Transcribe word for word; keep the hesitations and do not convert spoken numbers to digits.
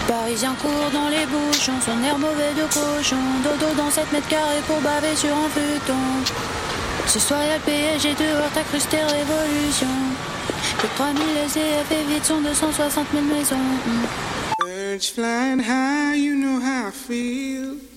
Parisien court dans les bouchons, son air mauvais de cochon. Dodo dans sept mètres carrés pour baver sur un futon. Ce soir y'a le P S G dehors, t'as cru c'était révolution. Les trois mille S D F et vite sont deux cent soixante mille maisons. Birds flying high, you know how I feel.